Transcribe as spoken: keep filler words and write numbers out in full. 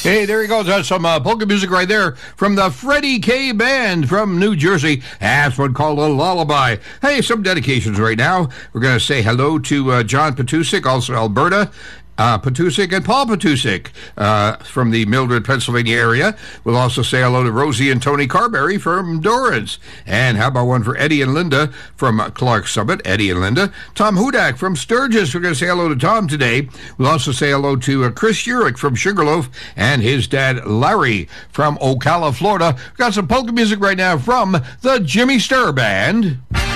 Hey, there he goes. That's some uh, polka music right there from the Freddie K. Band from New Jersey. That's one called a lullaby. Hey, some dedications right now. We're going to say hello to uh, John Patusik, also Alberta. Uh, Patusik and Paul Patusik uh, from the Mildred, Pennsylvania area. We'll also say hello to Rosie and Tony Carberry from Dorrance. And how about one for Eddie and Linda from uh, Clark Summit, Eddie and Linda. Tom Hudak from Sturgis. We're going to say hello to Tom today. We'll also say hello to uh, Chris Urich from Sugarloaf and his dad Larry from Ocala, Florida. We've got some polka music right now from the Jimmy Sturr Band.